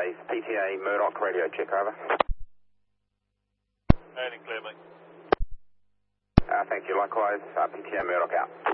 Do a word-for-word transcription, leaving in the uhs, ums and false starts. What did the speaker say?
base, P T A Murdoch radio check, over. Landing clear, mate. Uh, thank you, likewise, uh, P T A Murdoch out.